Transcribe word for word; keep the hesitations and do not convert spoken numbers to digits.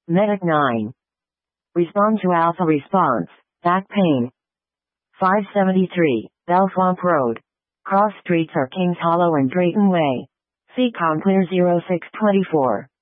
Medic nine. Respond to Alpha response. Back pain. five seventy-three, Bellswamp Road. Cross streets are Kings Hollow and Drayton Way. C COM clear zero six two four.